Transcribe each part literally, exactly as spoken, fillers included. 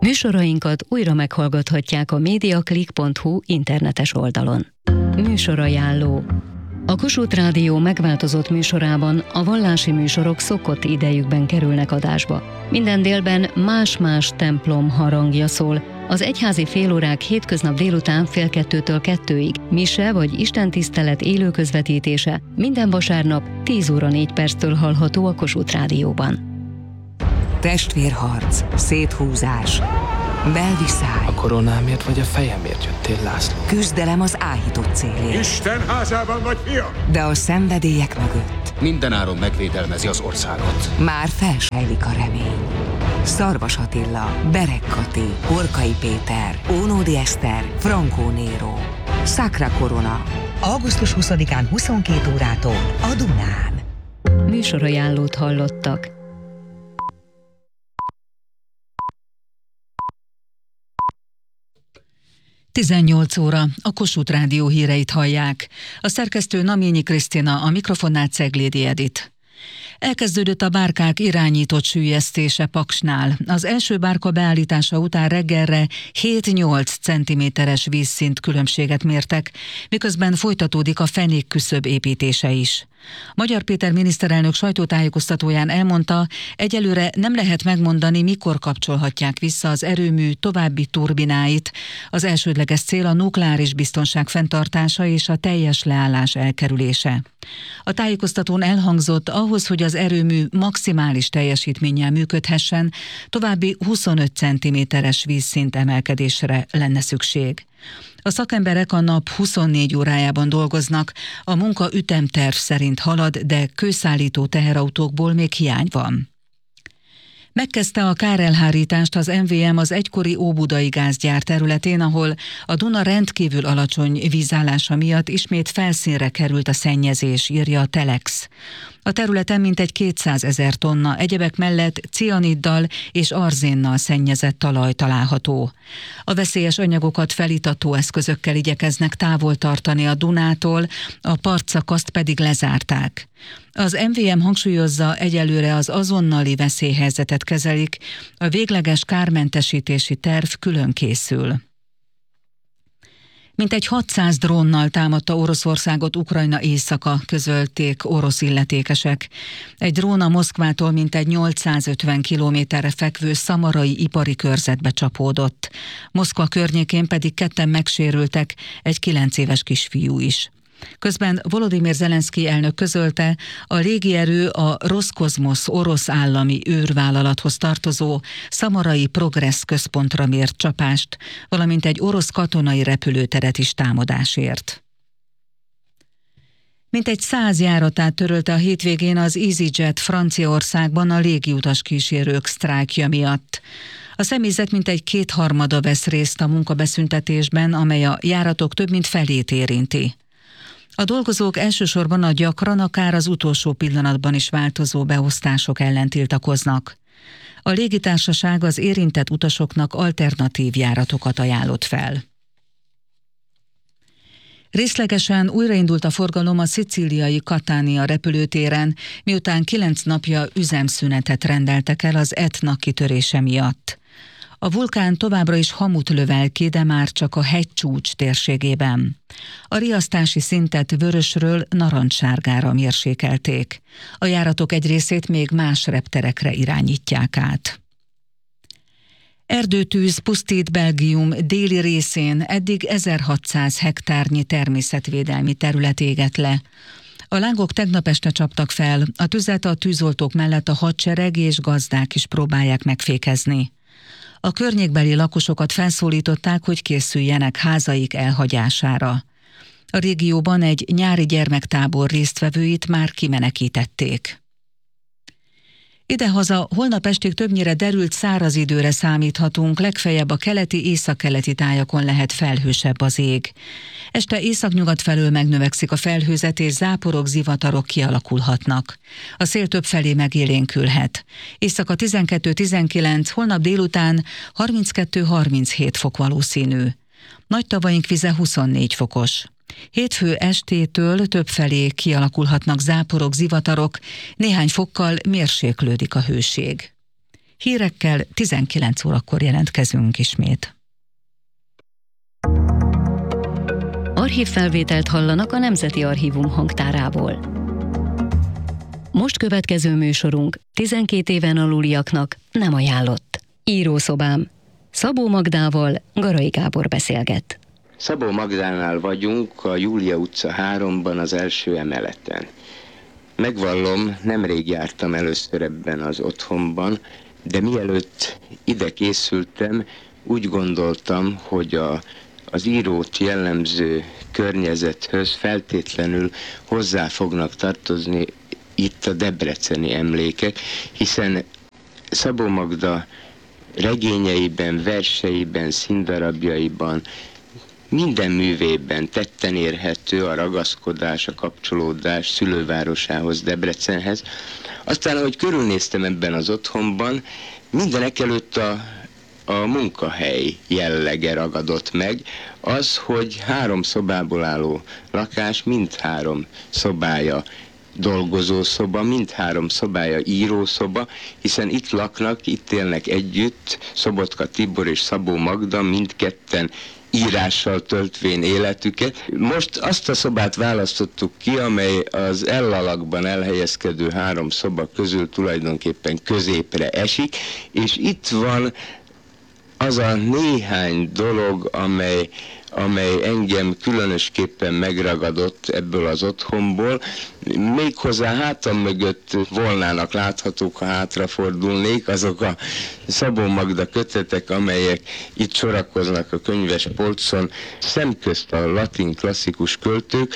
Műsorainkat újra meghallgathatják a mediaclick pont hu internetes oldalon. Műsorajánló. A Kossuth Rádió megváltozott műsorában a vallási műsorok szokott idejükben kerülnek adásba. Minden délben más-más templom harangja szól. Az egyházi félórák hétköznap délután fél kettőtől kettőig, mise vagy istentisztelet élő közvetítése minden vasárnap tíz óra négy perctől hallható a Kossuth Rádióban. Testvérharc, széthúzás, belviszály. A koronámért vagy a fejemért jöttél, László? Küzdelem az áhított célért. Isten házában vagy, fiam! De a szenvedélyek mögött mindenáron megvédelmezi az országot. már felsejlik a remény. Szarvas Attila, Berek Kati, Horkai Péter, Ónódi Eszter, Frankó Néró. Sacra Corona. augusztus huszadikán huszonkét órától a Dunán. Műsorajánlót hallottak. tizennyolc óra, a Kossuth Rádió híreit hallják. A szerkesztő Naményi Krisztina, a mikrofonnál Ceglédi Edit. Elkezdődött a bárkák irányított süllyesztése Paksnál. Az első bárka beállítása után reggelre hét-nyolc centiméteres vízszint különbséget mértek, miközben folytatódik a fenékküszöb építése is. Magyar Péter miniszterelnök sajtótájékoztatóján elmondta, egyelőre nem lehet megmondani, mikor kapcsolhatják vissza az erőmű további turbináit. Az elsődleges cél a nukleáris biztonság fenntartása és a teljes leállás elkerülése. A tájékoztatón elhangzott, ahhoz, hogy az erőmű maximális teljesítménnyel működhessen, további huszonöt centiméteres vízszint emelkedésre lenne szükség. A szakemberek a nap huszonnégy órájában dolgoznak, a munka ütemterv szerint halad, de kőszállító teherautókból még hiány van. Megkezdte a kárelhárítást az em vé em az egykori óbudai gázgyár területén, ahol a Duna rendkívül alacsony vízállása miatt ismét felszínre került a szennyezés, írja a Telex. A területen mintegy kétszázezer tonna, egyebek mellett cianiddal és arzénnal szennyezett talaj található. A veszélyes anyagokat felítató eszközökkel igyekeznek távol tartani a Dunától, a partszakaszt pedig lezárták. Az em vé em hangsúlyozza, egyelőre az azonnali veszélyhelyzetet kezelik, a végleges kármentesítési terv külön készül. Mintegy hatszáz drónnal támadta Oroszországot Ukrajna északa, közölték orosz illetékesek. Egy drón a Moszkvától mintegy nyolcszázötven kilométerre fekvő szamarai ipari körzetbe csapódott. Moszkva környékén pedig ketten megsérültek, egy kilenc éves kisfiú is. Közben Volodymyr Zelenszkij elnök közölte, a légierő a Roszkozmosz orosz állami űrvállalathoz tartozó szamarai Progress központra mért csapást, valamint egy orosz katonai repülőteret is támadásért. Mintegy száz járatát törölte a hétvégén az EasyJet Franciaországban a légiutas kísérők sztrájkja miatt. A személyzet mintegy kétharmada vesz részt a munkabeszüntetésben, amely a járatok több mint felét érinti. A dolgozók elsősorban a gyakran, akár az utolsó pillanatban is változó beosztások ellen tiltakoznak. A légitársaság az érintett utasoknak alternatív járatokat ajánlott fel. Részlegesen újraindult a forgalom a szicíliai Catania repülőtéren, miután kilenc napja üzemszünetet rendeltek el az Etna kitörése miatt. A vulkán továbbra is hamut lövel ki, de már csak a hegycsúcs térségében. A riasztási szintet vörösről narancssárgára mérsékelték. A járatok egy részét még más repterekre irányítják át. Erdőtűz pusztít Belgium déli részén, eddig ezerhatszáz hektárnyi természetvédelmi terület égett le. A lángok tegnap este csaptak fel, a tüzet a tűzoltók mellett a hadsereg és gazdák is próbálják megfékezni. A környékbeli lakosokat felszólították, hogy készüljenek házaik elhagyására. A régióban egy nyári gyermektábor résztvevőit már kimenekítették. Idehaza holnap estig többnyire derült száraz időre számíthatunk, legfeljebb a keleti, északkeleti tájakon lehet felhősebb az ég. Este északnyugat felől megnövekszik a felhőzet, és záporok, zivatarok kialakulhatnak. A szél többfelé megélénkülhet. Éjszaka tizenkettő-tizenkilenc, holnap délután harminckettő-harminchét fok valószínű. Nagy tavaink vize huszonnégy fokos. Hétfő estétől többfelé kialakulhatnak záporok, zivatarok, néhány fokkal mérséklődik a hőség. Hírekkel tizenkilenc órakor jelentkezünk ismét. Archívfelvételt hallanak a Nemzeti Archívum hangtárából. Most következő műsorunk tizenkét éven aluliaknak nem ajánlott. Írószobám. Szabó Magdával Garai Gábor beszélget. Szabó Magdánál vagyunk, a Júlia utca háromban, az első emeleten. Megvallom, nemrég jártam először ebben az otthonban, de mielőtt ide készültem, úgy gondoltam, hogy a, az írót jellemző környezethöz feltétlenül hozzá fognak tartozni itt a debreceni emlékek, hiszen Szabó Magda regényeiben, verseiben, színdarabjaiban, minden művében tetten érhető a ragaszkodás, a kapcsolódás szülővárosához, Debrecenhez. Aztán, ahogy körülnéztem ebben az otthonban, mindenek előtt a, a munkahely jellege ragadott meg, az, hogy három szobából álló lakás, mindhárom szobája dolgozószoba, mindhárom szobája írószoba, hiszen itt laknak, itt élnek együtt Szobotka Tibor és Szabó Magda, mindketten írással töltvén életüket. Most azt a szobát választottuk ki, amely az ellalakban elhelyezkedő három szoba közül tulajdonképpen középre esik, és itt van az a néhány dolog, amely, amely engem különösképpen megragadott ebből az otthonból, méghozzá hátam mögött volnának láthatók, ha hátrafordulnék, azok a Szabó Magda kötetek, amelyek itt sorakoznak a könyves polcon, szemközt a latin klasszikus költők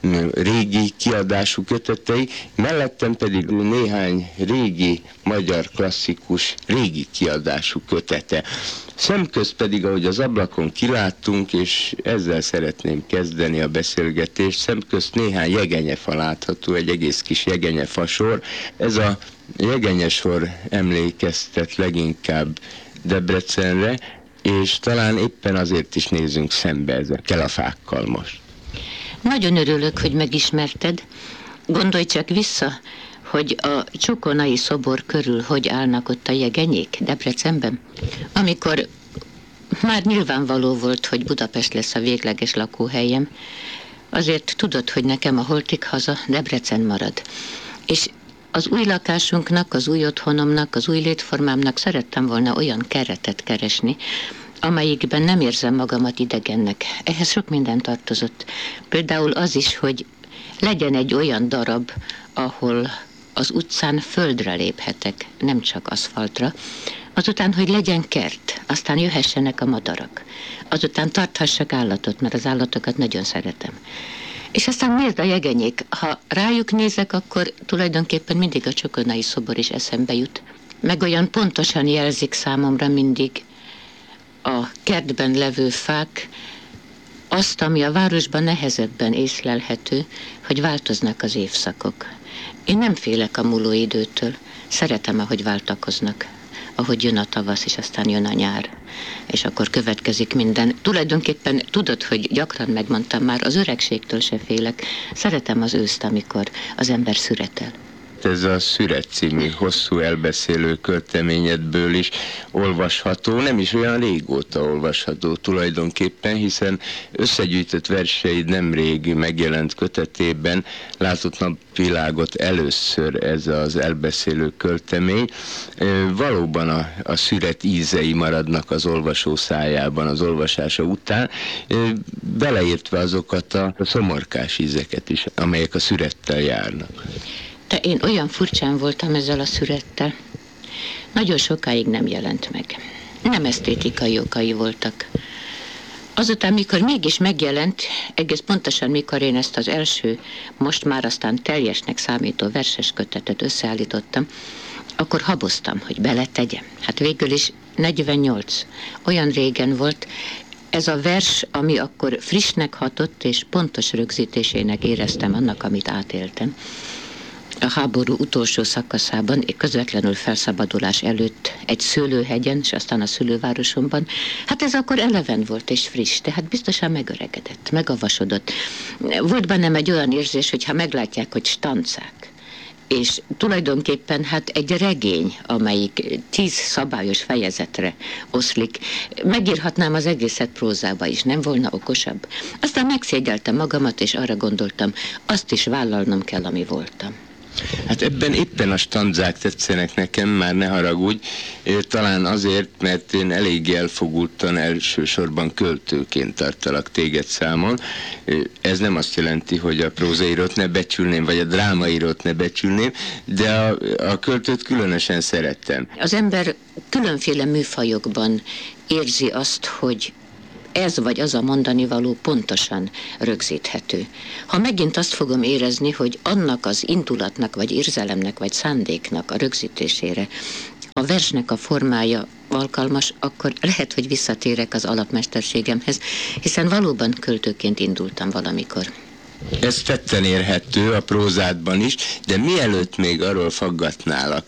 régi kiadású kötetei, mellettem pedig néhány régi magyar klasszikus régi kiadású kötete. Szemközt pedig, ahogy az ablakon kiláttunk, és ezzel szeretném kezdeni a beszélgetést, szemközt néhány jegenyefa látható, egy egész kis jegenyefasor. Ez a jegenyesor emlékeztet leginkább Debrecenre, és talán éppen azért is nézünk szembe ezekkel a fákkal most. Nagyon örülök, hogy megismerted. Gondolj csak vissza, hogy a Csokonai szobor körül hogy állnak ott a jegenyék Debrecenben, amikor már nyilvánvaló volt, hogy Budapest lesz a végleges lakóhelyem, azért tudod, hogy nekem a holtig haza Debrecen marad. És az új lakásunknak, az új otthonomnak, az új létformámnak szerettem volna olyan keretet keresni, amelyikben nem érzem magamat idegennek. Ehhez sok minden tartozott. Például az is, hogy legyen egy olyan darab, ahol az utcán földre léphetek, nem csak aszfaltra, azután, hogy legyen kert, aztán jöhessenek a madarak, azután tarthassak állatot, mert az állatokat nagyon szeretem. És aztán nézd a jegenyék, ha rájuk nézek, akkor tulajdonképpen mindig a Csokonai szobor is eszembe jut. Meg olyan pontosan jelzik számomra mindig a kertben levő fák azt, ami a városban nehezebben észlelhető, hogy változnak az évszakok. Én nem félek a múló időtől, szeretem, ahogy váltakoznak, ahogy jön a tavasz, és aztán jön a nyár, és akkor következik minden. Tulajdonképpen tudod, hogy gyakran megmondtam már, az öregségtől se félek, szeretem az őszt, amikor az ember szüretel. Ez a Szüret című hosszú elbeszélő költeményedből is olvasható, nem is olyan régóta olvasható tulajdonképpen, hiszen összegyűjtött verseid nemrég megjelent kötetében látott napvilágot először ez az elbeszélő költemény. Valóban a, a szüret ízei maradnak az olvasó szájában az olvasása után, beleértve azokat a szomorkás ízeket is, amelyek a szürettel járnak. De én olyan furcsán voltam ezzel a szürettel. Nagyon sokáig nem jelent meg. Nem esztétikai okai voltak. Azután, mikor mégis megjelent, egész pontosan mikor én ezt az első, most már aztán teljesnek számító verses kötetet összeállítottam, akkor haboztam, hogy beletegyem. Hát végül is negyvennyolc. Olyan régen volt. Ez a vers, ami akkor frissnek hatott, és pontos rögzítésének éreztem annak, amit átéltem. A háború utolsó szakaszában, közvetlenül felszabadulás előtt egy szőlőhegyen, és aztán a szülővárosomban, hát ez akkor eleven volt és friss, tehát biztosan megöregedett, megavasodott. Volt bennem egy olyan érzés, hogy ha meglátják, hogy stancák, és tulajdonképpen hát egy regény, amelyik tíz szabályos fejezetre oszlik. Megírhatnám az egészet prózába is, nem volna okosabb. Aztán megszégyeltem magamat, és arra gondoltam, azt is vállalnom kell, ami voltam. Hát ebben éppen a stanzák tetszenek nekem, már ne haragudj, talán azért, mert én elég elfogultan elsősorban költőként tartalak téged számon. Ez nem azt jelenti, hogy a prózaírót ne becsülném, vagy a drámaírót ne becsülném, de a, a költőt különösen szerettem. Az ember különféle műfajokban érzi azt, hogy ez vagy az a mondani való pontosan rögzíthető. Ha megint azt fogom érezni, hogy annak az indulatnak, vagy érzelemnek, vagy szándéknak a rögzítésére a versnek a formája alkalmas, akkor lehet, hogy visszatérek az alapmesterségemhez, hiszen valóban költőként indultam valamikor. Ez tetten érhető a prózádban is, de mielőtt még arról faggatnálak,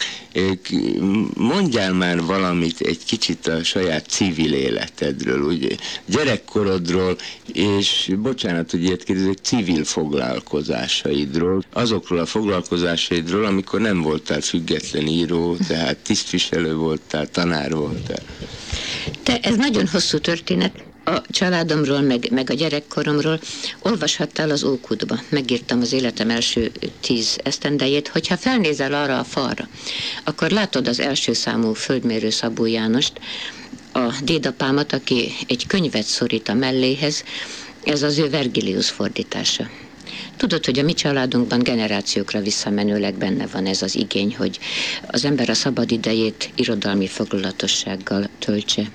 mondjál már valamit egy kicsit a saját civil életedről, ugye, gyerekkorodról, és bocsánat, hogy ilyet kérdezek, civil foglalkozásaidról, azokról a foglalkozásaidról, amikor nem voltál független író, tehát tisztviselő voltál, tanár voltál. Te, ez nagyon hosszú történet. A családomról, meg, meg a gyerekkoromról olvashattál az Ókudba. Megírtam az életem első tíz esztendejét. Hogyha felnézel arra a falra, akkor látod az első számú földmérő Szabó Jánost, a dédapámat, aki egy könyvet szorít a melléhez. Ez az ő Vergilius fordítása. Tudod, hogy a mi családunkban generációkra visszamenőleg benne van ez az igény, hogy az ember a szabad idejét irodalmi foglalatossággal töltse.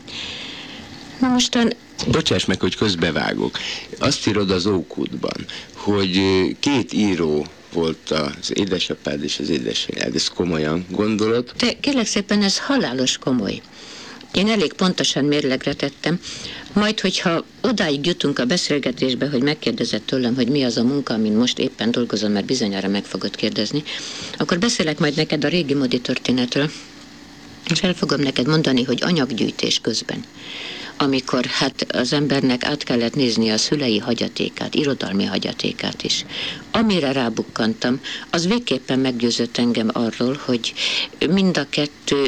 Na mostan... Bocsáss meg, hogy közbevágok. Azt írod az Ókudban, hogy két író volt az édesapád és az édesanyád. Ez komolyan gondolod? Te kérlek szépen, ez halálos komoly. Én elég pontosan mérlegre tettem, majd, hogyha odáig jutunk a beszélgetésbe, hogy megkérdezett tőlem, hogy mi az a munka, amin most éppen dolgozom, mert bizonyára meg fogod kérdezni, akkor beszélek majd neked a régi modi történetről, és el fogom neked mondani, hogy anyaggyűjtés közben, amikor hát az embernek át kellett nézni a szülei hagyatékát, irodalmi hagyatékát is. Amire rábukkantam, az végképpen meggyőzött engem arról, hogy mind a kettő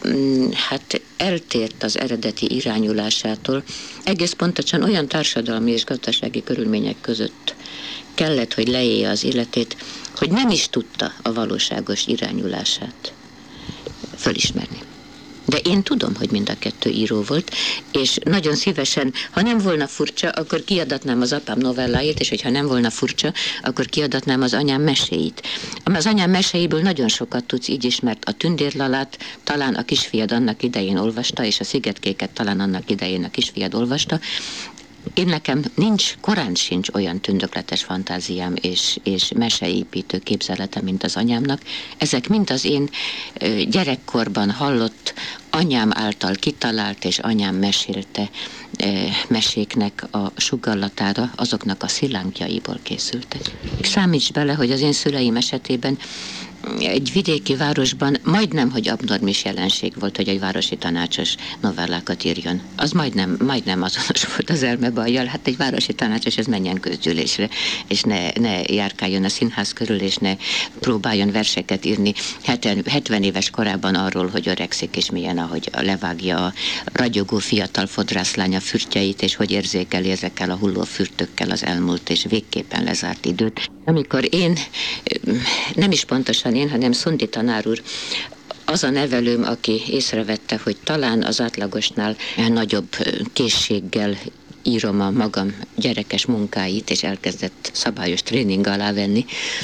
hát eltért az eredeti irányulásától, egész pontosan olyan társadalmi és gazdasági körülmények között kellett, hogy leélje az életét, hogy nem is tudta a valóságos irányulását fölismerni. De én tudom, hogy mind a kettő író volt, és nagyon szívesen, ha nem volna furcsa, akkor kiadatnám az apám novelláit, és hogyha nem volna furcsa, akkor kiadatnám az anyám meséit. Az anyám meséiből nagyon sokat tudsz így is, mert a Tündérlalát talán a kisfiad annak idején olvasta, és a Szigetkéket talán annak idején a kisfiad olvasta. Én nekem nincs, korán sincs olyan tündökletes fantáziám és, és meseépítő képzeletem, mint az anyámnak. Ezek mind az én gyerekkorban hallott, anyám által kitalált és anyám mesélte meséknek a sugallatára, azoknak a szilánkjaiból készültek. Számíts bele, hogy az én szüleim esetében egy vidéki városban majdnem, hogy abnormis jelenség volt, hogy egy városi tanácsos novellákat írjon. Az majdnem, majdnem azonos volt az elmebajjal. Hát egy városi tanácsos, ez menjen közgyűlésre, és ne, ne járkáljon a színház körül, és ne próbáljon verseket írni hetven éves korában arról, hogy öregszik, és milyen, ahogy levágja a ragyogó fiatal fodrászlány a fürtjeit, és hogy érzékeli ezekkel a hulló fürtökkel az elmúlt és végképpen lezárt időt. Amikor én, nem is pontosan én, hanem Szundi tanár úr, az a nevelőm, aki észrevette, hogy talán az átlagosnál nagyobb készséggel írom a magam gyerekes munkáit, és elkezdett szabályos tréning alá venni,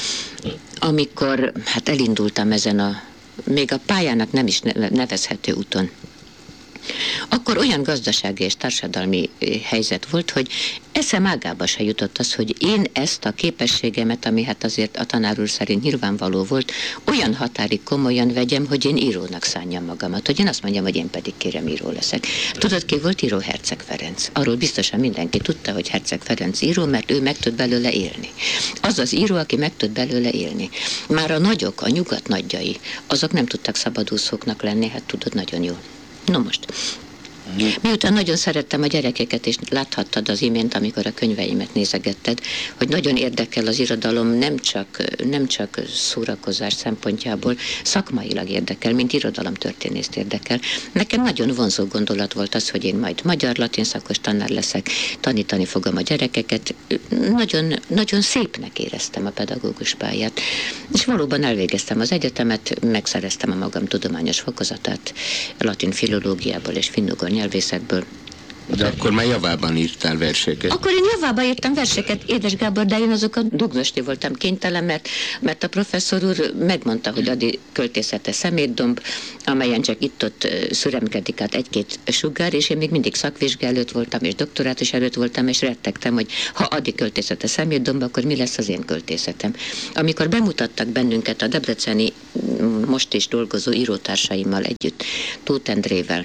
amikor hát elindultam ezen a, még a pályának nem is nevezhető úton. Akkor olyan gazdasági és társadalmi helyzet volt, hogy eszem ágába se jutott az, hogy én ezt a képességemet, ami hát azért a tanár úr szerint nyilvánvaló volt, olyan határig komolyan vegyem, hogy én írónak szánjam magamat, hogy én azt mondjam, hogy én pedig kérem író leszek. Tudod, ki volt író? Herceg Ferenc. Arról biztosan mindenki tudta, hogy Herceg Ferenc író, mert ő meg tud belőle élni. Az az író, aki meg tud belőle élni. Már a nagyok, a nyugat nagyjai, azok nem tudtak szabadúszóknak lenni, hát tudod nagyon jól. No most, Miután nagyon szerettem a gyerekeket, és láthattad az imént, amikor a könyveimet nézegetted, hogy nagyon érdekel az irodalom, nem csak, nem csak szórakozás szempontjából, szakmailag érdekel, mint irodalomtörténészt érdekel. Nekem nagyon vonzó gondolat volt az, hogy én majd magyar-latin szakos tanár leszek, tanítani fogom a gyerekeket. Nagyon, nagyon szépnek éreztem a pedagógus pályát. És valóban elvégeztem az egyetemet, megszereztem a magam tudományos fokozatát latin filológiából és finnugor nyelvészetből. De akkor már javában írtál verseket. Akkor én javában írtam verseket, édes Gábor, de én azokat dugdosni voltam kénytelen, mert, mert a professzor úr megmondta, hogy Adi költészete szemétdomb, amelyen csak itt-ott szüremkedik át egy-két sugár, és én még mindig szakvizsga előtt voltam, és doktorátus előtt voltam, és rettegtem, hogy ha Adi költészete szemétdomb, akkor mi lesz az én költészetem. Amikor bemutattak bennünket a debreceni most is dolgozó írótársaimmal együtt, Tóth Endrével,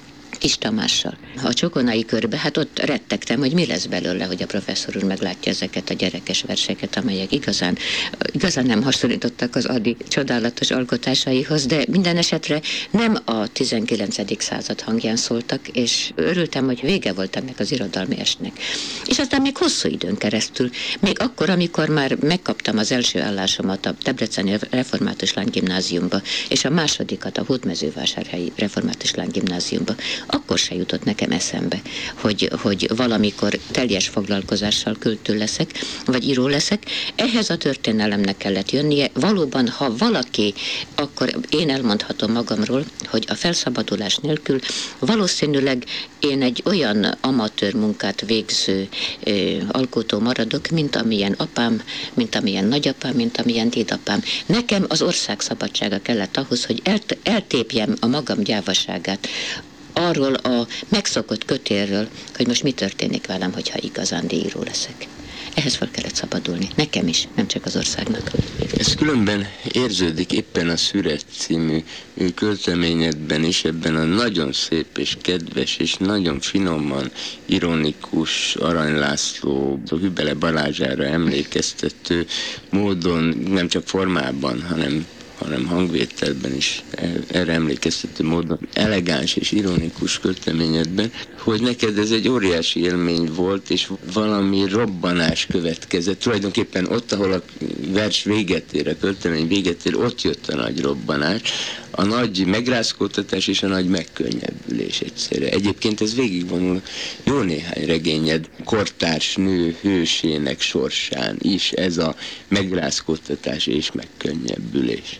Kis Tamással, a Csokonai körbe, hát ott rettegtem, hogy mi lesz belőle, hogy a professzor úr meglátja ezeket a gyerekes verseket, amelyek igazán, igazán nem hasonlítottak az Adi csodálatos alkotásaihoz, de minden esetre nem a tizenkilencedik század hangján szóltak, és örültem, hogy vége volt ennek az irodalmi estnek. És aztán még hosszú időn keresztül, még akkor, amikor már megkaptam az első állásomat a Debreceni Református Lánygimnáziumba, és a másodikat a Hódmezővásárhelyi Református Lánygimnáziumba, akkor se jutott nekem eszembe, hogy, hogy valamikor teljes foglalkozással költő leszek, vagy író leszek. Ehhez a történelemnek kellett jönnie. Valóban, ha valaki, akkor én elmondhatom magamról, hogy a felszabadulás nélkül valószínűleg én egy olyan amatőr munkát végző ö, alkotó maradok, mint amilyen apám, mint amilyen nagyapám, mint amilyen dédapám. Nekem az ország szabadsága kellett ahhoz, hogy elt- eltépjem a magam gyávaságát arról a megszokott kötélről, hogy most mi történik velem, hogyha igazán író leszek. Ehhez fel kellett szabadulni. Nekem is, nem csak az országnak. Ez különben érződik éppen a Szüret című költeményedben is, ebben a nagyon szép és kedves és nagyon finoman ironikus Arany László Hübele Balázsára emlékeztető módon, nem csak formában, hanem hanem hangvételben is erre emlékeztető módon elegáns és ironikus költeményedben, hogy neked ez egy óriási élmény volt, és valami robbanás következett. Tulajdonképpen ott, ahol a vers véget ér, a költemény véget ér, ott jött a nagy robbanás, a nagy megrázkódtatás és a nagy megkönnyebbülés egyszerre. Egyébként ez végigvonul jó néhány regényed kortárs nő hősének sorsán is, ez a megrázkódtatás és megkönnyebbülés.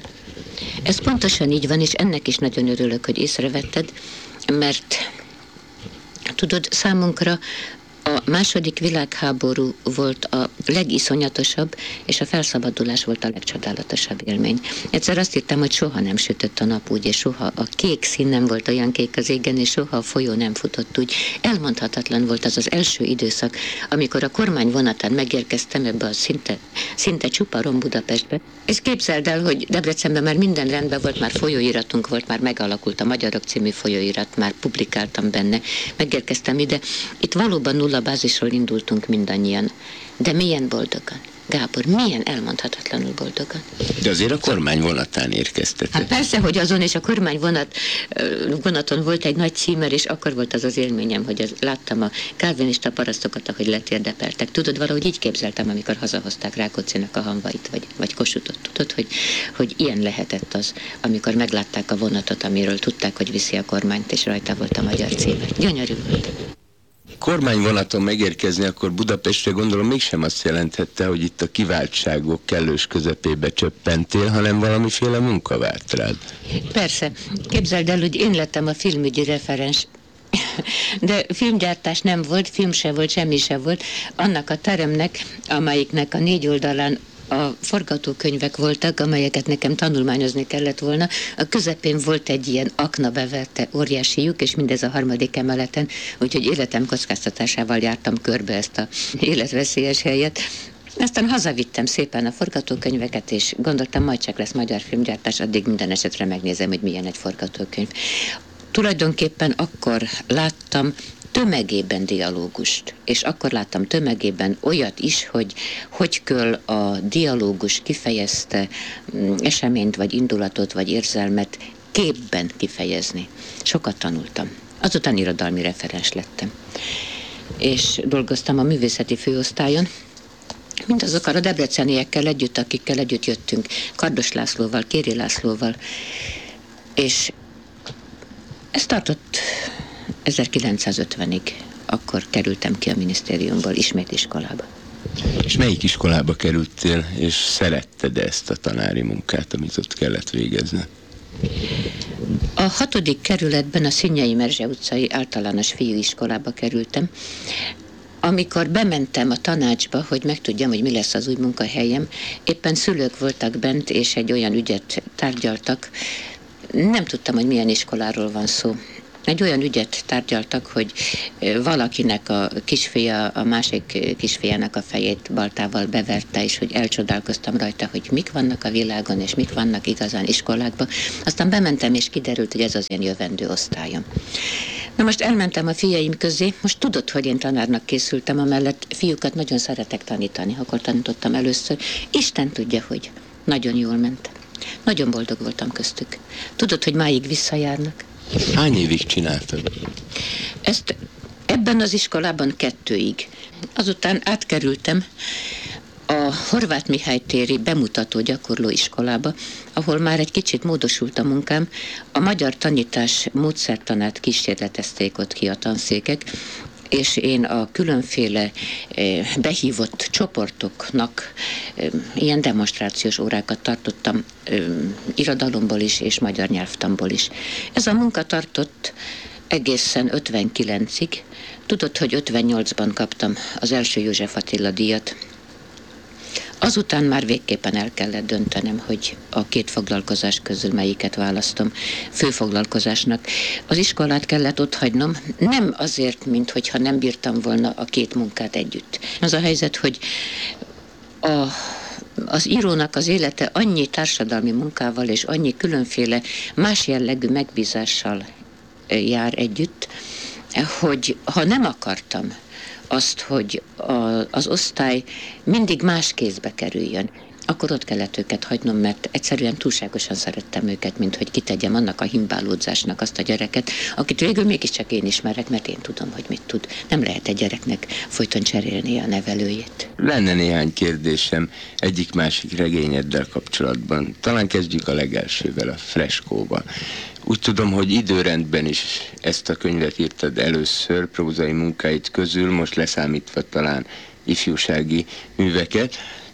Ez pontosan így van, és ennek is nagyon örülök, hogy észrevetted, mert tudod, számunkra a második világháború volt a legiszonyatosabb, és a felszabadulás volt a legcsodálatosabb élmény. Egyszer azt hittem, hogy soha nem sütött a nap úgy, és soha a kék szín nem volt olyan kék az égen, és soha a folyó nem futott úgy. Elmondhatatlan volt az az első időszak, amikor a kormány vonatán megérkeztem ebbe a szinte, szinte csupa rom Budapestbe. És képzeld el, hogy Debrecenben már minden rendben volt, már folyóiratunk volt, már megalakult a Magyarok című folyóirat, már publikáltam benne, megérkeztem ide. Itt valóban nulla bázisról indultunk mindannyian, de milyen boldogan. Gábor, milyen elmondhatatlanul boldogan. De azért a kormány vonatán érkeztetek. Hát persze, hogy azon és a kormány vonat, vonaton volt egy nagy címer, és akkor volt az az élményem, hogy az, láttam a kálvinista parasztokat, ahogy letérdepeltek. Tudod, valahogy így képzeltem, amikor hazahozták Rákóczinak a hamvait, vagy, vagy Kossuthot. Tudod, hogy, hogy ilyen lehetett az, amikor meglátták a vonatot, amiről tudták, hogy viszi a kormányt, és rajta volt a magyar címer. Gyönyörű volt. Kormányvonaton megérkezni, akkor Budapestre gondolom mégsem azt jelenthette, hogy itt a kiváltságok kellős közepébe csöppentél, hanem valamiféle munka várt rád. Persze. Képzeld el, hogy én lettem a filmügyi referens, de filmgyártás nem volt, film se volt, semmi se volt. Annak a teremnek, amelyiknek a négy oldalán a forgatókönyvek voltak, amelyeket nekem tanulmányozni kellett volna. A közepén volt egy ilyen akna beverte óriási lyuk, és mindez a harmadik emeleten, úgyhogy életem kockáztatásával jártam körbe ezt a életveszélyes helyet. Aztán hazavittem szépen a forgatókönyveket, és gondoltam, majd csak lesz magyar filmgyártás, addig minden esetre megnézem, hogy milyen egy forgatókönyv. Tulajdonképpen akkor láttam tömegében dialógust, és akkor láttam tömegében olyat is, hogy hogy kell a dialógus kifejezte eseményt, vagy indulatot, vagy érzelmet képben kifejezni. Sokat tanultam. Azután irodalmi referens lettem. És dolgoztam a művészeti főosztályon, mindazokkal a debreceniekkel együtt, akikkel együtt jöttünk, Kardos Lászlóval, Kéri Lászlóval, és ez tartott ezerkilencszázötvenig, akkor kerültem ki a minisztériumból ismét iskolába. És melyik iskolába kerültél, és szeretted ezt a tanári munkát, amit ott kellett végezni? A hatodik kerületben a Színjei Merzse utcai általános fiúiskolába kerültem. Amikor bementem a tanácsba, hogy megtudjam, hogy mi lesz az új munkahelyem, éppen szülők voltak bent, és egy olyan ügyet tárgyaltak. Nem tudtam, hogy milyen iskoláról van szó. Egy olyan ügyet tárgyaltak, hogy valakinek a kisfia a másik kisfiának a fejét baltával beverte, és hogy elcsodálkoztam rajta, hogy mik vannak a világon, és mik vannak igazán iskolákban. Aztán bementem, és kiderült, hogy ez az én jövendő osztályom. Na most elmentem a fiaim közé, most tudod, hogy én tanárnak készültem, amellett fiúkat nagyon szeretek tanítani, akkor tanítottam először. Isten tudja, hogy nagyon jól ment. Nagyon boldog voltam köztük. Tudod, hogy máig visszajárnak? Hány évig csináltad? Ezt ebben az iskolában kettőig. Azután átkerültem a Horváth Mihály téri bemutató gyakorló iskolába, ahol már egy kicsit módosult a munkám. A magyar tanítás módszertanát kísérletezték ott ki a tanszékek, és én a különféle eh, behívott csoportoknak eh, ilyen demonstrációs órákat tartottam eh, irodalomból is és magyar nyelvtanból is. Ez a munka tartott egészen ötvenkilencig. Tudod, hogy ötvennyolcban kaptam az első József Attila díjat. Azután már végképpen el kellett döntenem, hogy a két foglalkozás közül melyiket választom főfoglalkozásnak. Az iskolát kellett otthagynom, nem azért, mint hogyha nem bírtam volna a két munkát együtt. Az a helyzet, hogy a, az írónak az élete annyi társadalmi munkával és annyi különféle más jellegű megbízással jár együtt, hogy ha nem akartam azt, hogy a, az osztály mindig más kézbe kerüljön, akkor ott kellett őket hagynom, mert egyszerűen túlságosan szerettem őket, mint hogy kitegyem annak a himbálódzásnak azt a gyereket, akit végül mégiscsak én ismerek, mert én tudom, hogy mit tud. Nem lehet egy gyereknek folyton cserélni a nevelőjét. Lenne néhány kérdésem egyik-másik regényeddel kapcsolatban. Talán kezdjük a legelsővel, a Freskóval. Úgy tudom, hogy időrendben is ezt a könyvet írtad először, prózai munkáid közül, most leszámítva talán ifjúsági műveket,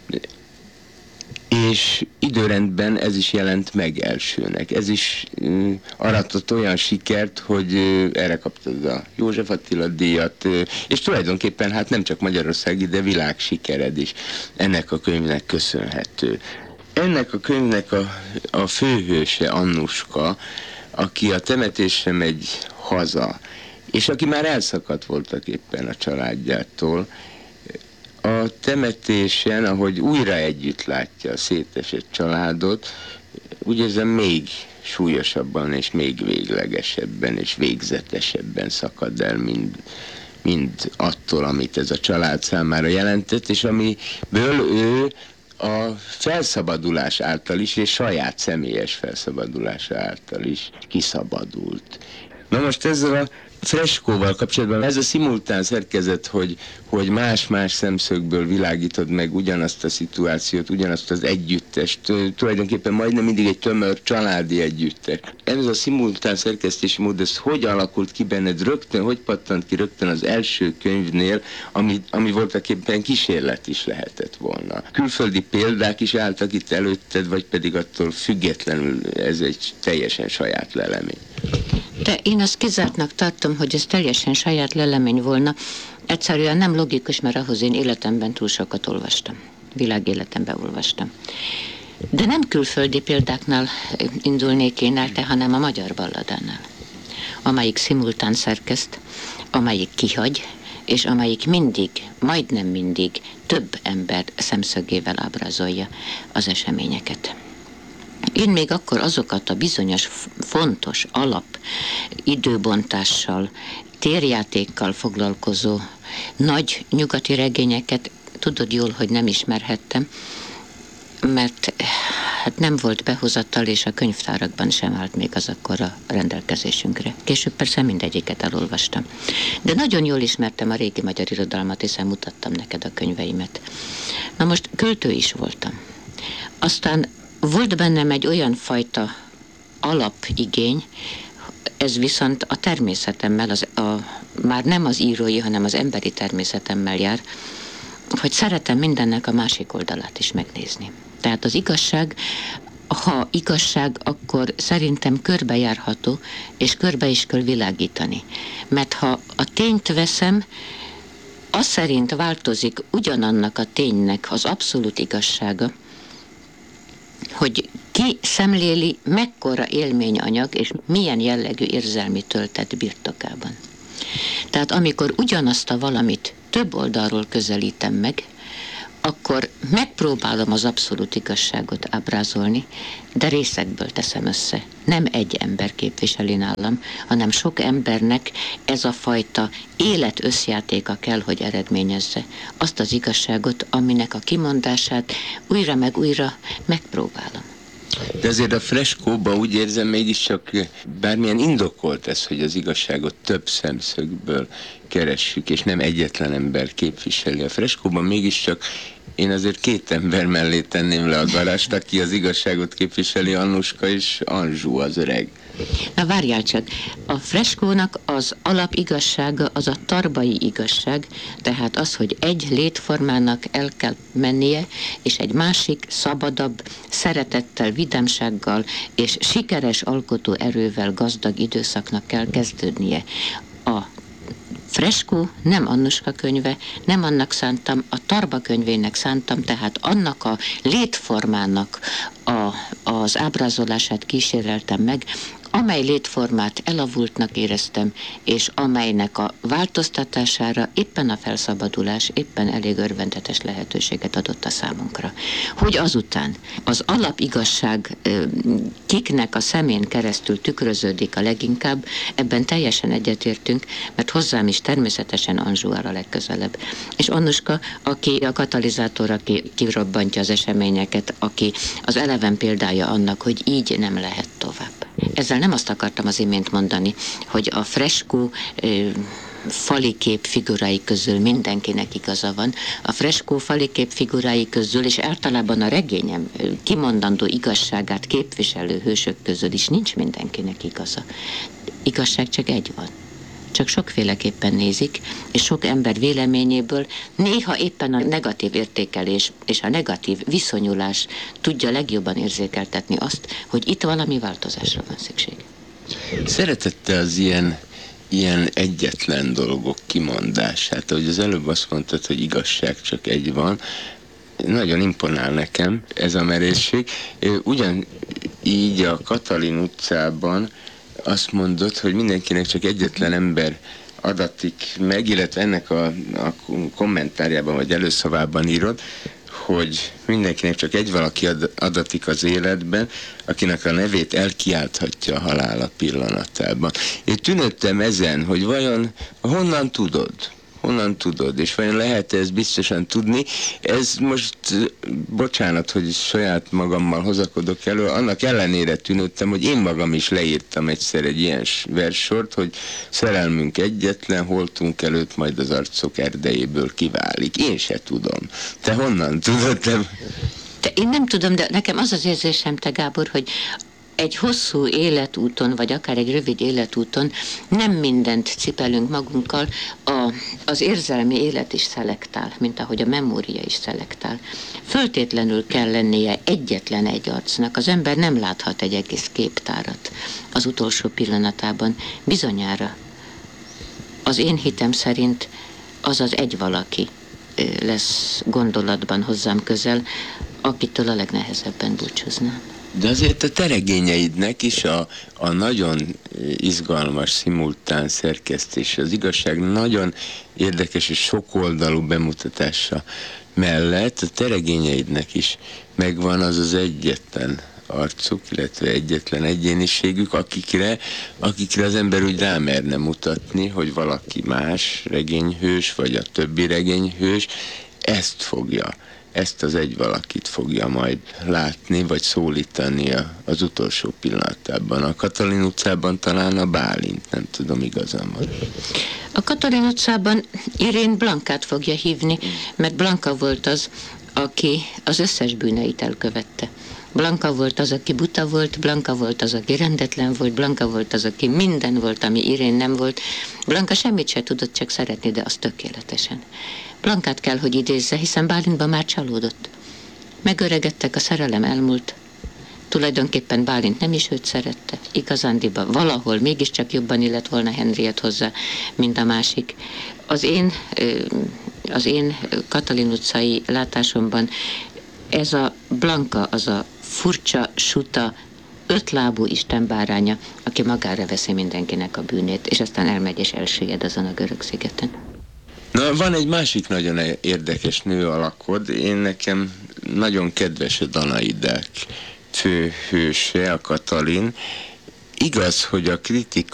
és időrendben ez is jelent meg elsőnek. Ez is uh, aratott olyan sikert, hogy uh, erre kaptad a József Attila díjat, uh, és tulajdonképpen hát nem csak magyarországi, de világ sikered is ennek a könyvnek köszönhető. Ennek a könyvnek a, a főhőse Annuska, aki a temetésre megy haza, és aki már elszakadt voltak éppen a családjától, a temetésen, ahogy újra együtt látja a szétesett családot, úgy érzem még súlyosabban és még véglegesebben és végzetesebben szakad el, mind, mind attól, amit ez a család számára jelentett, és amiből ő a felszabadulás által is, és saját személyes felszabadulása által is kiszabadult. Na most ezzel a Freskóval kapcsolatban ez a szimultán szerkezet, hogy, hogy más-más szemszögből világítod meg ugyanazt a szituációt, ugyanazt az együttest, tulajdonképpen majdnem mindig egy tömör családi együttes. Ez a szimultán szerkesztési mód, ez hogy alakult ki benned rögtön, hogy pattant ki rögtön az első könyvnél, ami, ami voltaképpen kísérlet is lehetett volna. Külföldi példák is álltak itt előtted, vagy pedig attól függetlenül ez egy teljesen saját lelemény? De én azt kizártnak tartom, hogy ez teljesen saját lelemény volna. Egyszerűen nem logikus, mert ahhoz én életemben túl sokat olvastam. Világéletemben olvastam. De nem külföldi példáknál indulnék én el, te, hanem a magyar balladánál, amelyik szimultán szerkeszt, amelyik kihagy, és amelyik mindig, majdnem mindig több ember szemszögével ábrázolja az eseményeket. Én még akkor azokat a bizonyos fontos alap időbontással, térjátékkal foglalkozó nagy nyugati regényeket tudod jól, hogy nem ismerhettem, mert hát nem volt behozatal, és a könyvtárakban sem állt még az akkor a rendelkezésünkre. Később persze mindegyiket elolvastam. De nagyon jól ismertem a régi magyar irodalmat, hiszen mutattam neked a könyveimet. Na most költő is voltam. Aztán volt bennem egy olyan fajta alapigény, ez viszont a természetemmel, az, a, már nem az írói, hanem az emberi természetemmel jár, hogy szeretem mindennek a másik oldalát is megnézni. Tehát az igazság, ha igazság, akkor szerintem körbejárható, és körbe is kell világítani. Mert ha a tényt veszem, az szerint változik ugyanannak a ténynek az abszolút igazsága, hogy ki szemléli, mekkora élményanyag és milyen jellegű érzelmi töltet birtokában. Tehát amikor ugyanazt a valamit több oldalról közelítem meg, akkor megpróbálom az abszolút igazságot ábrázolni, de részekből teszem össze. Nem egy ember képviseli nálam, hanem sok embernek ez a fajta élet összjátéka kell, hogy eredményezze azt az igazságot, aminek a kimondását újra meg újra megpróbálom. De azért a freskóban úgy érzem, mégiscsak bármilyen indokolt ez, hogy az igazságot több szemszögből keressük, és nem egyetlen ember képviseli. A freskóban mégiscsak én azért két ember mellé tenném le a garást, aki az igazságot képviseli, Annuska és Anzsú az öreg. Na várjál csak, a freskónak az alapigazsága az a tarbai igazság, tehát az, hogy egy létformának el kell mennie, és egy másik, szabadabb, szeretettel, vidámsággal és sikeres alkotó erővel gazdag időszaknak kell kezdődnie. A freskó nem Annuska könyve, nem annak szántam, a Tarba könyvének szántam, tehát annak a létformának a, az ábrázolását kíséreltem meg, amely létformát elavultnak éreztem, és amelynek a változtatására éppen a felszabadulás, éppen elég örvendetes lehetőséget adott a számunkra. Hogy azután az alapigazság kiknek a szemén keresztül tükröződik a leginkább, ebben teljesen egyetértünk, mert hozzám is természetesen Anzsú áll a legközelebb. És Annuska, aki a katalizátor, aki kirobbantja az eseményeket, aki az eleven példája annak, hogy így nem lehet tovább. Ezzel nem azt akartam az imént mondani, hogy a freskó ö, falikép figurái közül mindenkinek igaza van. A freskó falikép figurái közül, és általában a regényem kimondandó igazságát képviselő hősök közül is nincs mindenkinek igaza. Igazság csak egy van. Csak sokféleképpen nézik, és sok ember véleményéből néha éppen a negatív értékelés és a negatív viszonyulás tudja legjobban érzékeltetni azt, hogy itt valami változásra van szükség. Szeretette az ilyen, ilyen egyetlen dolgok kimondását, ahogy az előbb azt mondtad, hogy igazság csak egy van, nagyon imponál nekem ez a merészség. Ugyan így a Katalin utcában azt mondod, hogy mindenkinek csak egyetlen ember adatik meg, illetve ennek a, a kommentárjában vagy előszavában írod, hogy mindenkinek csak egy valaki ad, adatik az életben, akinek a nevét elkiálthatja a halála pillanatában. Én tűnődtem ezen, hogy vajon honnan tudod? Honnan tudod, és vajon lehet ezt biztosan tudni? Ez most, bocsánat, hogy saját magammal hozakodok elő, annak ellenére tűnődtem, hogy én magam is leírtam egyszer egy ilyen verssort, hogy szerelmünk egyetlen, holtunk előtt majd az arcok erdejéből kiválik. Én se tudom. Te honnan tudod? Te... Te, én nem tudom, de nekem az az érzésem, te Gábor, hogy egy hosszú életúton, vagy akár egy rövid életúton nem mindent cipelünk magunkkal, a, az érzelmi élet is szelektál, mint ahogy a memória is szelektál. Föltétlenül kell lennie egyetlen egy arcnak, az ember nem láthat egy egész képtárat az utolsó pillanatában. Bizonyára az én hitem szerint az az egy valaki lesz gondolatban hozzám közel, akitől a legnehezebben búcsúznám. De azért a te regényeidnek is a, a nagyon izgalmas, szimultán szerkesztés, az igazság nagyon érdekes és sokoldalú bemutatása mellett a te regényeidnek is megvan az az egyetlen arcuk, illetve egyetlen egyéniségük, akikre, akikre az ember úgy rámerne mutatni, hogy valaki más regényhős, vagy a többi regényhős ezt fogja ezt az egy valakit fogja majd látni, vagy szólítani az utolsó pillanatában. A Katalin utcában talán a Bálint, nem tudom, igazán van. A Katalin utcában Irén Blankát fogja hívni, mert Blanka volt az, aki az összes bűneit elkövette. Blanka volt az, aki buta volt, Blanka volt az, aki rendetlen volt, Blanka volt az, aki minden volt, ami Irén nem volt. Blanka semmit se tudott csak szeretni, de az tökéletesen. Blankát kell, hogy idézze, hiszen Bálintban már csalódott. Megöregedtek, a szerelem elmúlt. Tulajdonképpen Bálint nem is őt szerette. Igazándiban valahol mégiscsak jobban illett volna Henriett hozzá, mint a másik. Az én, az én Katalin utcai látásomban ez a Blanka, az a furcsa, suta, ötlábú istenbáránya, aki magára veszi mindenkinek a bűnét, és aztán elmegy és elsüllyed azon a görög szigeten. Na, van egy másik nagyon érdekes nő alakod. Én nekem nagyon kedves a Danaidák főhőse, a Katalin. Igaz, hogy a kritika